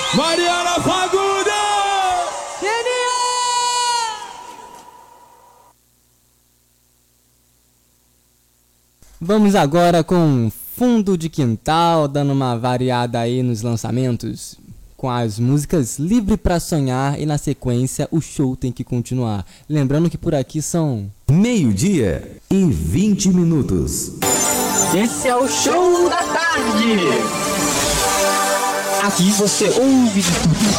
Mariana Fagundes! Vamos agora com Fundo de Quintal, dando uma variada aí nos lançamentos, com as músicas Livre Pra Sonhar e na sequência O Show Tem Que Continuar. Lembrando que por aqui são 12:20. Esse é o Show da Tarde. Aqui você ouve de tudo.